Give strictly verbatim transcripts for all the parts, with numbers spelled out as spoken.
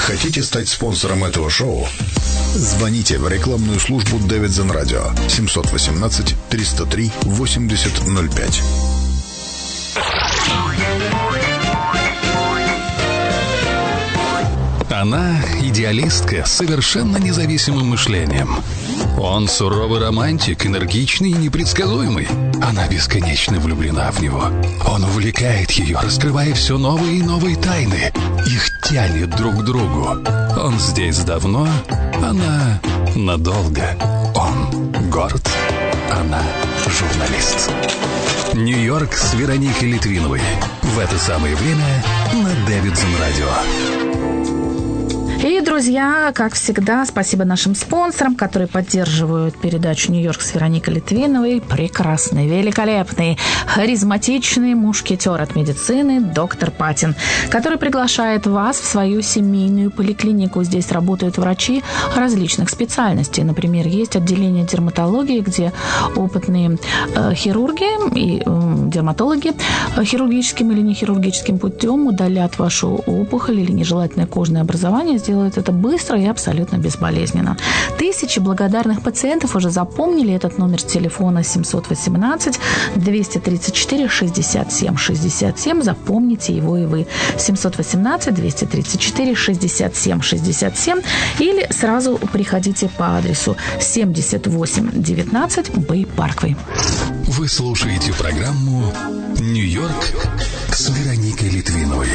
Хотите стать спонсором этого шоу? Звоните в рекламную службу Davidson Radio семьсот восемнадцать триста три восемьдесят ноль пять. Она идеалистка с совершенно независимым мышлением. Он суровый романтик, энергичный и непредсказуемый. Она бесконечно влюблена в него. Он увлекает ее, раскрывая все новые и новые тайны. Их тянет друг к другу. Он здесь давно, она надолго. Он горд, она журналист. Нью-Йорк с Вероникой Литвиновой. В это самое время на Davidson Radio. И, друзья, как всегда, спасибо нашим спонсорам, которые поддерживают передачу «Нью-Йорк» с Вероникой Литвиновой. Прекрасный, великолепный, харизматичный мушкетер от медицины доктор Патин, который приглашает вас в свою семейную поликлинику. Здесь работают врачи различных специальностей. Например, есть отделение дерматологии, где опытные э, хирурги и э, дерматологи э, хирургическим или нехирургическим путем удалят вашу опухоль или нежелательное кожное образование, делают это быстро и абсолютно безболезненно. Тысячи благодарных пациентов уже запомнили этот номер телефона семьсот восемнадцать двести тридцать четыре шестьдесят семь шестьдесят семь. Запомните его и вы. семьсот восемнадцать двести тридцать четыре шестьдесят семь шестьдесят семь. Или сразу приходите по адресу семьдесят восемь девятнадцать Бэй Парквей. Вы слушаете программу «Нью-Йорк» с Вероникой Литвиновой.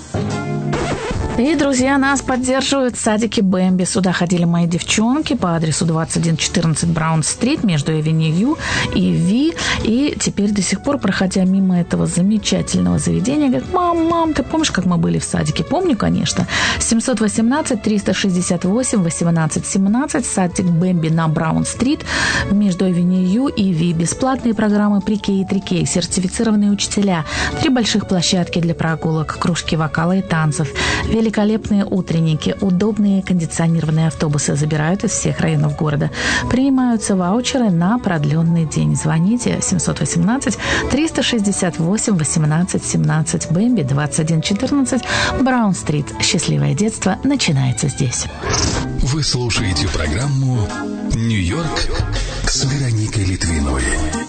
И, друзья, нас поддерживают садики Бэмби. Сюда ходили мои девчонки по адресу двадцать один четырнадцать Браун-стрит между Эвеню и Ви. И теперь до сих пор, проходя мимо этого замечательного заведения, говорят: мам, мам, ты помнишь, как мы были в садике? Помню, конечно. семьсот восемнадцать триста шестьдесят восемь восемнадцать семнадцать, садик Бэмби на Браун-стрит между Эвеню и Ви. Бесплатные программы при Кей и три Кей, сертифицированные учителя, три больших площадки для прогулок, кружки вокала и танцев, великолепные утренники, удобные кондиционированные автобусы забирают из всех районов города. Принимаются ваучеры на продленный день. Звоните семьсот восемнадцать триста шестьдесят восемь восемнадцать семнадцать. Бэмби, двадцать один четырнадцать, Браун-стрит. Счастливое детство начинается здесь. Вы слушаете программу «Нью-Йорк» с Вероникой Литвиновой.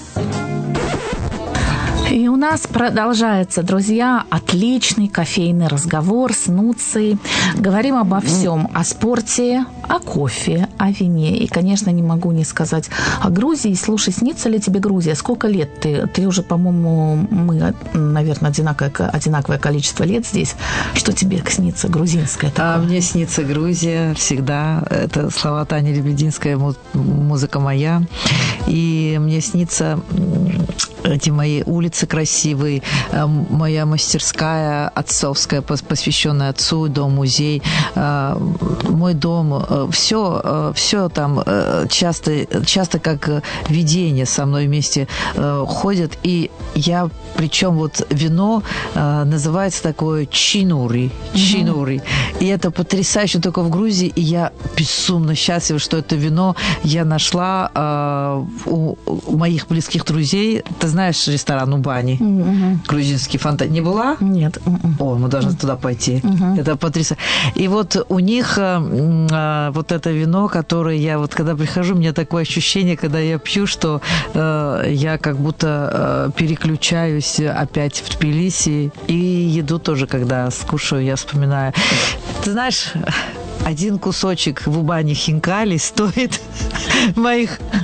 И у нас продолжается, друзья, отличный кофейный разговор с Нуцей. Говорим обо всем. О спорте, о кофе, о вине. И, конечно, не могу не сказать о Грузии. Слушай, снится ли тебе Грузия? Сколько лет ты? Ты уже, по-моему, мы, наверное, одинаковое, одинаковое количество лет здесь. Что тебе снится грузинское такое? А мне снится Грузия всегда. Это слова Тани Лебединская, музыка моя. И мне снится эти мои улицы красивые, моя мастерская отцовская, посвященная отцу, дом-музей, мой дом, все, все там часто, часто как видение со мной вместе ходят. И я, причем вот вино называется такое чинури, чинури. Mm-hmm. И это потрясающе только в Грузии. И я безумно счастлива, что это вино я нашла у моих близких друзей. Ты знаешь ресторан Убани? Mm-hmm. Грузинский фонтан. Не была? Нет. Mm-hmm. О, мы должны mm-hmm. туда пойти. Mm-hmm. Это потрясающе. И вот у них а, вот это вино, которое я вот когда прихожу, у меня такое ощущение, когда я пью, что а, я как будто а, переключаюсь опять в Тбилиси. И еду тоже, когда скушаю, я вспоминаю. Ты знаешь, один кусочек в Убани хинкали стоит моих